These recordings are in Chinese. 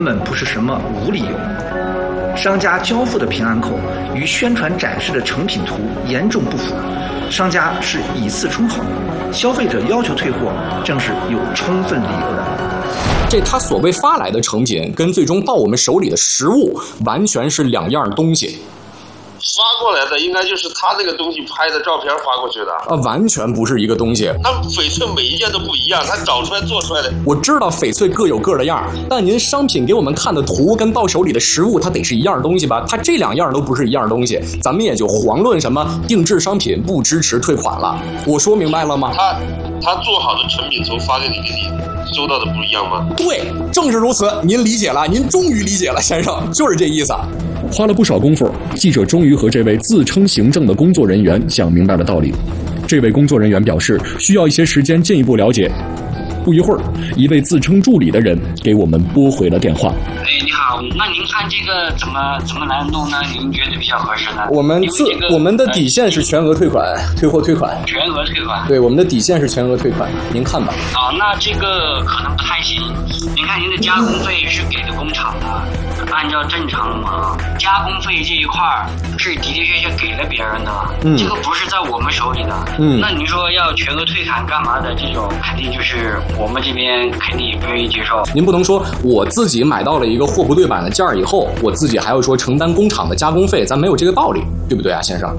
根本不是什么无理由。商家交付的平安口与宣传展示的成品图严重不符，商家是以次充好，消费者要求退货正是有充分理由的。 这他所谓发来的成品跟最终到我们手里的实物完全是两样东西。 发过来的应该就是他这个东西拍的照片发过去的完全不是一个东西。 那翡翠每一件都不一样，他找出来做出来的。 我知道翡翠各有各的样，但您商品给我们看的图跟到手里的实物，它得是一样的东西吧？它这两样都不是一样的东西，咱们也就遑论什么定制商品不支持退款了。我说明白了吗？ 他做好的成品图发给你收到的不一样吗？ 对，正是如此。您理解了，您终于理解了，先生，就是这意思。 花了不少功夫，记者终于和这位自称行政的工作人员讲明白了道理。这位工作人员表示，需要一些时间进一步了解。不一会儿，一位自称助理的人给我们拨回了电话。 你好，那您看这个怎么来弄呢？您觉得比较合适呢？ 我们的底线是全额退款，退货退款。 全额退款。 对，我们的底线是全额退款，您看吧。 那这个可能不太行。您看您的加工费是给的工厂的，按照正常嘛，加工费这一块是的的确确给了别人的，这个不是在我们手里的。那您说要全额退款干嘛的？这种肯定就是我们这边肯定也不愿意接受。 您不能说我自己买到了一个货不对版的件儿以后，我自己还要说承担工厂的加工费，咱没有这个道理，对不对啊，先生？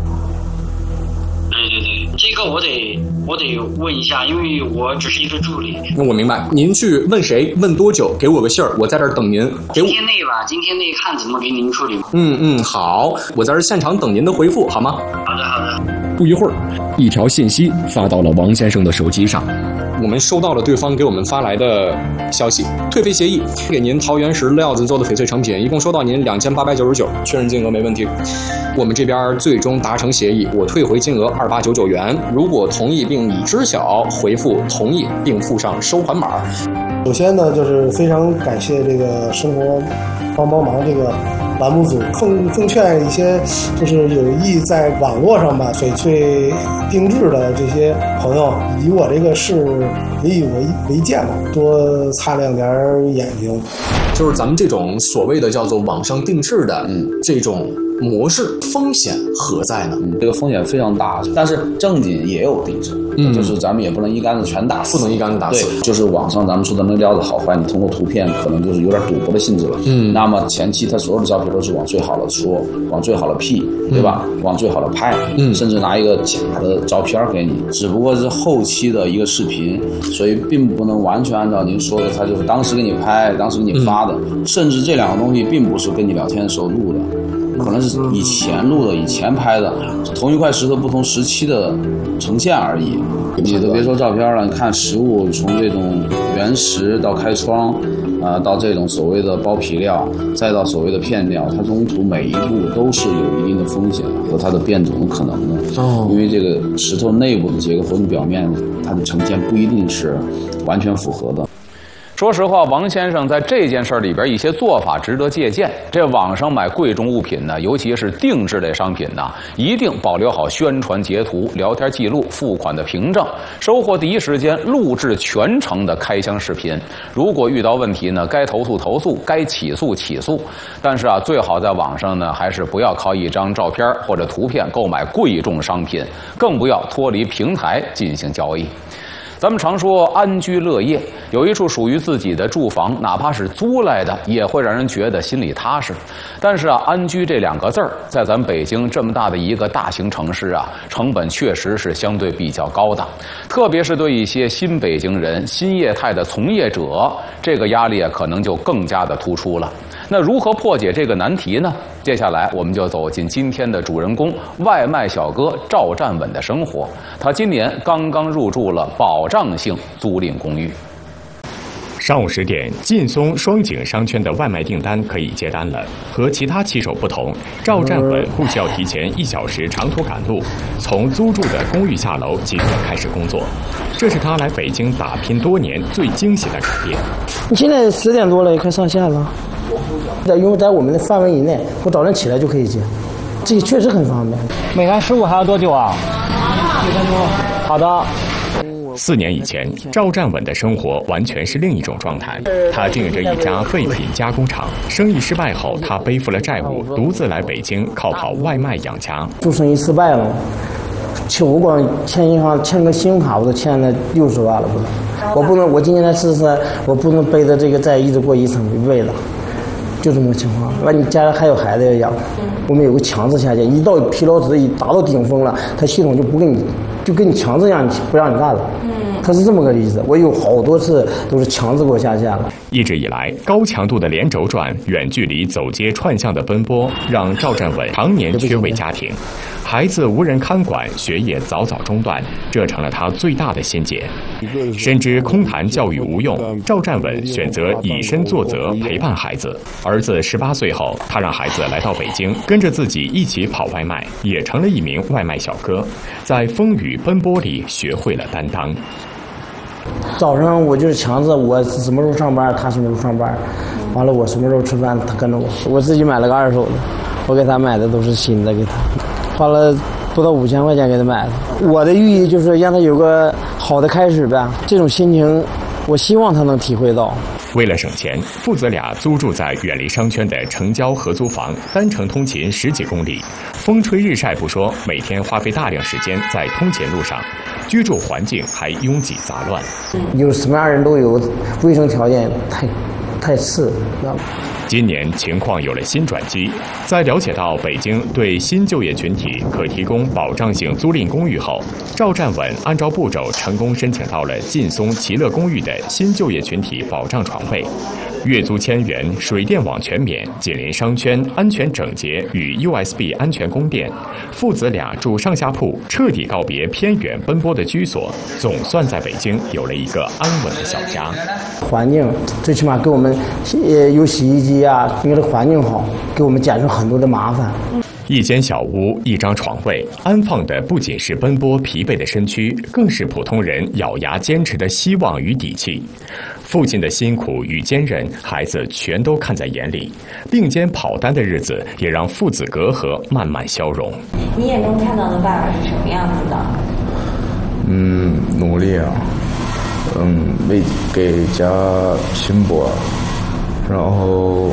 对，这个我得问一下，因为我只是一个助理。 那我明白，您去问谁，问多久，给我个信儿，我在这儿等您。 今天内吧，今天内看怎么给您处理。 好，我在这现场等您的回复，好吗？ 好的。 不一会儿，一条信息发到了王先生的手机上。 我们收到了对方给我们发来的消息，退费协议，给您桃园石料子做的翡翠成品，一共收到您2899，确认金额没问题。我们这边最终达成协议，我退回金额2899元，如果同意并已知晓，回复同意并附上收款码。 首先呢，就是非常感谢这个生活帮忙这个栏目组，奉劝一些就是有意在网络上吧翡翠定制的这些朋友，以我这个事以我为鉴吧，多擦亮点眼睛。 就是咱们这种所谓的叫做网上定制的这种模式，风险何在呢？ 这个风险非常大，但是正经也有定制，就是咱们也不能一竿子全打死， 不能一竿子打死。 对，就是网上咱们说的那个料子好坏，你通过图片可能就是有点赌博的性质了。那么前期他所有的照片都是往最好的说，往最好的 P， 对吧？往最好的拍，甚至拿一个假的照片给你，只不过是后期的一个视频，所以并不能完全按照您说的，他就是当时给你拍，当时给你发的，甚至这两个东西并不是跟你聊天的时候录的。可能是以前录的、以前拍的，同一块石头不同时期的呈现而已。你都别说照片了，你看实物，从这种原石到开窗，到这种所谓的包皮料，再到所谓的片料，它中途每一步都是有一定的风险和它的变种的可能的。因为这个石头内部的结构和你表面它的呈现不一定是完全符合的。 说实话，王先生在这件事里边一些做法值得借鉴。这网上买贵重物品呢，尤其是定制类商品呢，一定保留好宣传截图、聊天记录、付款的凭证，收货第一时间录制全程的开箱视频。如果遇到问题呢，该投诉投诉，该起诉起诉。但是最好在网上呢，还是不要靠一张照片或者图片购买贵重商品，更不要脱离平台进行交易。咱们常说安居乐业，有一处属于自己的住房，哪怕是租来的，也会让人觉得心里踏实。但是安居这两个字儿，在咱北京这么大的一个大型城市成本确实是相对比较高的。特别是对一些新北京人、新业态的从业者，这个压力可能就更加的突出了。那如何破解这个难题呢？接下来我们就走进今天的主人公——外卖小哥赵占稳的生活。他今年刚刚入住了保障性租赁公寓。 上午10点，劲松双井商圈的外卖订单可以接单了。和其他骑手不同，赵占稳不需要提前1小时长途赶路，从租住的公寓下楼即可开始工作。这是他来北京打拼多年最惊喜的改变。 你现在10点多了，也快上线了。因为在我们的范围以内，我早上起来就可以接，这确实很方便。 每单15还要多久啊？1分钟。好的。 4年以前，赵占稳的生活完全是另一种状态。他经营着一家废品加工厂，生意失败后，他背负了债务，独自来北京靠跑外卖养家。 做生意失败了，我光欠银行欠个信用卡，我都欠了60万了，不能。我不能，我今年才44，我不能背着这个债一直过一生一辈子。就这么个情况，完你家里还有孩子要养，我们有个强制下线，一到疲劳值一达到顶峰了，他系统就不跟你，就跟你强制不让你干了。他是这么个例子，我有好多次都是强制给我下线了。 一直以来，高强度的连轴转、远距离走街串巷的奔波，让赵占稳常年缺位家庭，孩子无人看管，学业早早中断，这成了他最大的心结。深知空谈教育无用，赵占稳选择以身作则，陪伴孩子。儿子18岁后，他让孩子来到北京，跟着自己一起跑外卖，也成了一名外卖小哥，在风雨奔波里学会了担当。 早上我就是强制我什么时候上班，他什么时候上班，完了我什么时候吃饭，他跟着我。我自己买了个2手的，我给他买的都是新的，给他花了不到5000块钱给他买的。我的寓意就是让他有个好的开始呗，这种心情我希望他能体会到。 为了省钱，父子俩租住在远离商圈的城郊合租房，单程通勤10几公里，风吹日晒不说，每天花费大量时间在通勤路上，居住环境还拥挤杂乱。 有什么样人都有，卫生条件太次，知道吗？ 今年情况有了新转机，在了解到北京对新就业群体可提供保障性租赁公寓后，赵占稳按照步骤成功申请到了劲松齐乐公寓的新就业群体保障床位，月租1000元，水电网全免，紧邻商圈，安全整洁与 USB 安全供电。父子俩住上下铺，彻底告别偏远奔波的居所，总算在北京有了一个安稳的小家。 环境最起码给我们有洗衣机啊，因为这环境好，给我们减少很多的麻烦。 一间小屋，一张床位，安放的不仅是奔波疲惫的身躯，更是普通人咬牙坚持的希望与底气。父亲的辛苦与坚韧，孩子全都看在眼里。并肩跑单的日子，也让父子隔阂慢慢消融。 你眼中看到的爸爸是什么样子的？ 努力啊，为给家拼搏，然后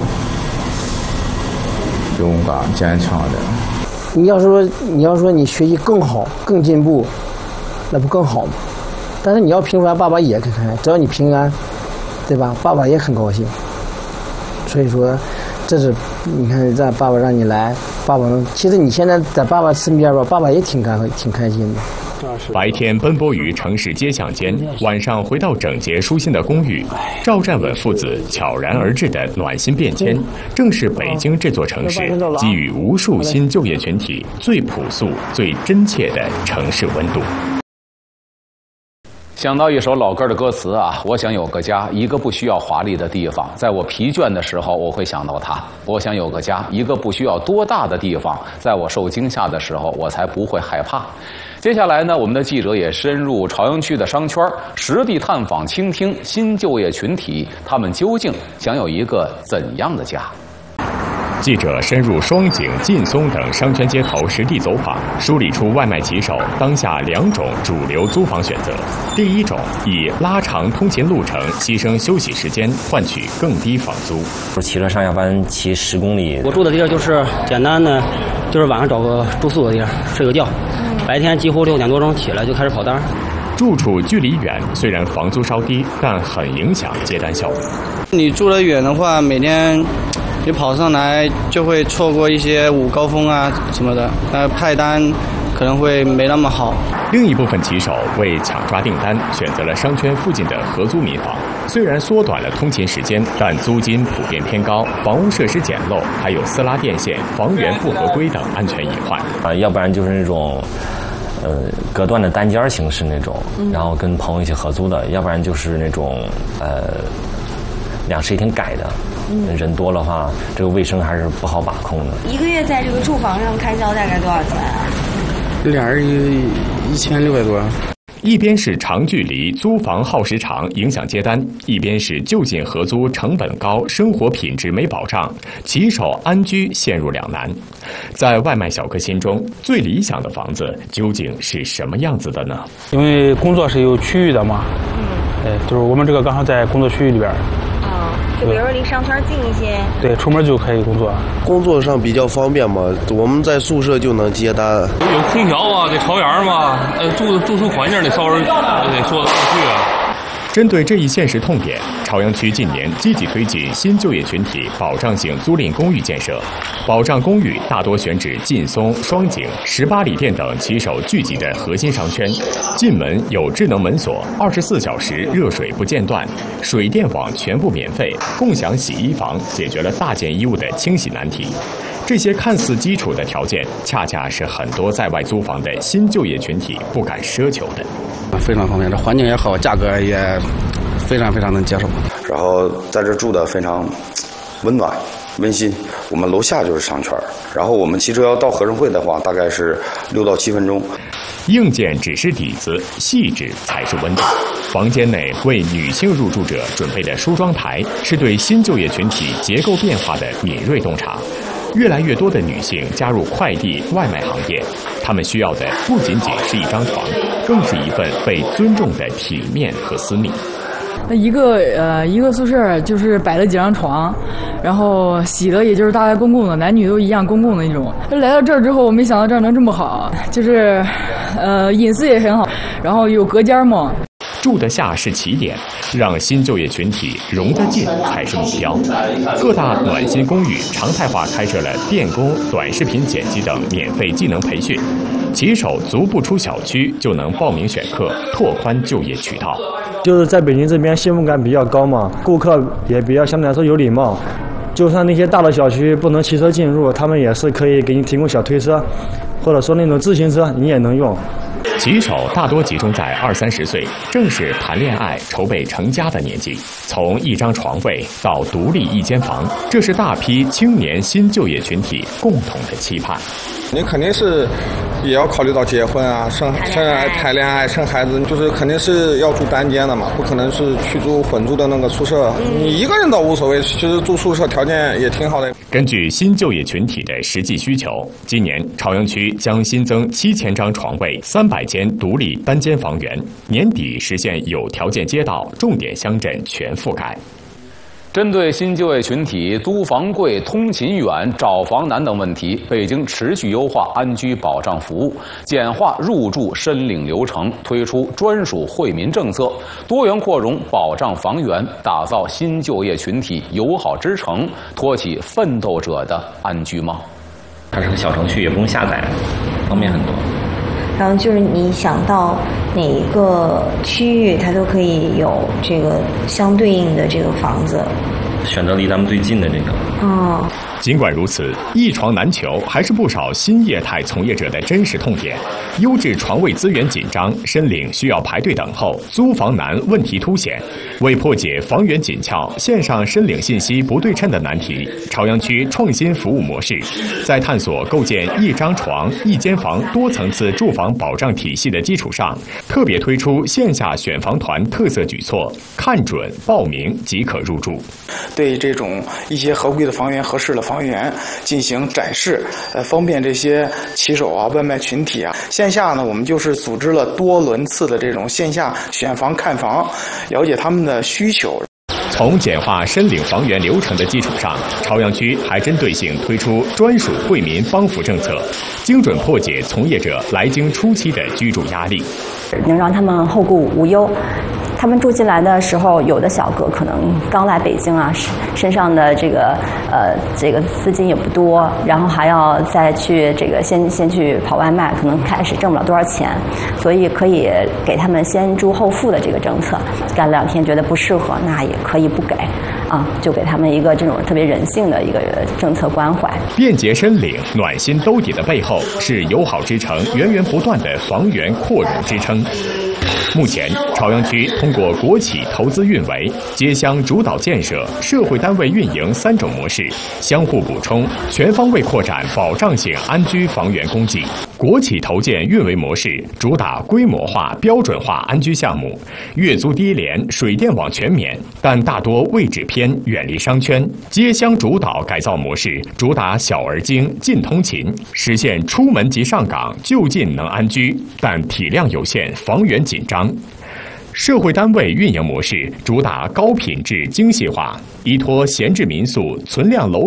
勇敢坚强的。 你要说你学习更好更进步，那不更好吗？但是你要平凡，爸爸也开心，只要你平安，对吧？爸爸也很高兴。所以说，这是你看，让爸爸让你来，爸爸能。其实你现在在爸爸身边吧，爸爸也挺开心的。 白天奔波于城市街巷间，晚上回到整洁舒心的公寓。赵占稳父子悄然而至的暖心变迁，正是北京这座城市给予无数新就业群体最朴素、最真切的城市温度。 想到一首老歌的歌词啊，我想有个家，一个不需要华丽的地方，在我疲倦的时候，我会想到它。我想有个家，一个不需要多大的地方，在我受惊吓的时候，我才不会害怕。接下来呢，我们的记者也深入朝阳区的商圈，实地探访、倾听新就业群体，他们究竟想有一个怎样的家？ 记者深入双井、劲松等商圈街头实地走访，梳理出外卖骑手当下2种主流租房选择。第一种，以拉长通勤路程、牺牲休息时间，换取更低房租。 我骑车上下班骑10公里。 我住的地儿就是简单的，就是晚上找个住宿的地儿睡个觉，白天几乎6点多钟起来就开始跑单。 住处距离远，虽然房租稍低，但很影响接单效率。 你住得远的话，每天你跑上来就会错过一些午高峰啊什么的，派单可能会没那么好。 另一部分骑手为抢抓订单，选择了商圈附近的合租民房。虽然缩短了通勤时间，但租金普遍偏高，房屋设施简陋，还有私拉电线、房源不合规等安全隐患。 要不然就是那种隔断的单间形式那种，然后跟朋友一起合租的，要不然就是那种2室1厅改的。人多的话，这个卫生还是不好把控的。 一个月在这个住房上开销大概多少钱啊？ 俩人1600多。 一边是长距离租房耗时长影响接单，一边是就近合租成本高，生活品质没保障，骑手安居陷入两难。在外卖小哥心中，最理想的房子究竟是什么样子的呢？ 因为工作是有区域的嘛，就是我们这个刚好在工作区域里边。 就比如说离商圈近一些， 对，出门就可以工作。 工作上比较方便嘛，我们在宿舍就能接单。 有空调啊，得朝阳嘛，住宿环境得稍微得说得过去啊。 针对这一现实痛点，朝阳区近年积极推进新就业群体保障性租赁公寓建设。保障公寓大多选址劲松、双井、18里店等骑手聚集的核心商圈，进门有智能门锁，24小时热水不间断，水电网全部免费，共享洗衣房，解决了大件衣物的清洗难题。这些看似基础的条件，恰恰是很多在外租房的新就业群体不敢奢求的。 非常方便，这环境也好，价格也非常能接受。 然后在这住的非常温暖温馨。我们楼下就是商圈，然后我们骑车要到合生汇的话，大概是6到7分钟。 硬件只是底子，细致才是温度。房间内为女性入住者准备的梳妆台，是对新就业群体结构变化的敏锐洞察。越来越多的女性加入快递外卖行业，她们需要的不仅仅是一张床，更是一份被尊重的体面和私密。 一个宿舍就是摆了几张床，然后洗的也就是大概公共的，男女都一样公共的那种。来到这儿之后，我没想到这儿能这么好，就是隐私也很好，然后有隔间嘛。 住得下是起点，让新就业群体融得进才是目标。各大暖心公寓常态化开设了电工、短视频剪辑等免费技能培训，骑手足不出小区就能报名选课，拓宽就业渠道。 就是在北京这边幸福感比较高嘛，顾客也比较相对来说有礼貌。就算那些大的小区不能骑车进入，他们也是可以给你提供小推车，或者说那种自行车你也能用。 骑手大多集中在20-30岁，正是谈恋爱、筹备成家的年纪。从一张床位到独立一间房，这是大批青年新就业群体共同的期盼。 你肯定是也要考虑到结婚啊、谈恋爱、生孩子，就是肯定是要住单间的嘛，不可能是去住混住的那个宿舍。你一个人倒无所谓，其实住宿舍条件也挺好的。 根据新就业群体的实际需求，今年朝阳区将新增7000张床位，300间独立单间房源，年底实现有条件街道、重点乡镇全覆盖。 针对新就业群体租房贵、通勤远、找房难等问题，北京持续优化安居保障服务，简化入住申领流程，推出专属惠民政策，多元扩容保障房源，打造新就业群体友好之城，托起奋斗者的安居梦。 它是个小程序，也不用下载，方便很多。 然后就是你想到哪一个区域，它都可以有这个相对应的这个房子， 选择离咱们最近的这个。 尽管如此，一床难求还是不少新业态从业者的真实痛点。优质床位资源紧张，申领需要排队等候，租房难问题凸显。为破解房源紧俏、线上申领信息不对称的难题，朝阳区创新服务模式，在探索构建一张床、一间房多层次住房保障体系的基础上，特别推出线下选房团特色举措，看准报名即可入住。 对这种一些合规的房源、合适的房源进行展示，方便这些骑手啊、外卖群体啊。线下呢，我们就是组织了多轮次的这种线下选房看房，了解他们的需求。 从简化申领房源流程的基础上，朝阳区还针对性推出专属惠民帮扶政策，精准破解从业者来京初期的居住压力， 能让他们后顾无忧。他们住进来的时候，有的小哥可能刚来北京啊，身上的这个资金也不多，然后还要再去先去跑外卖，可能开始挣不了多少钱，所以可以给他们先住后付的这个政策。干2天觉得不适合，那也可以不给啊，就给他们一个这种特别人性的一个政策关怀。 便捷申领、暖心兜底的背后，是友好之城源源不断的房源扩容支撑。目前，朝阳区通过国企投资运维、街乡主导建设、社会单位运营3种模式，相互补充，全方位扩展保障性安居房源供给。 国企投建运维模式主打规模化、标准化安居项目，月租低廉，水电网全免，但大多位置偏，远离商圈。街乡主导改造模式主打小而精、近通勤，实现出门即上岗，就近能安居，但体量有限，房源紧张。社会单位运营模式主打高品质、精细化，依托闲置民宿、存量楼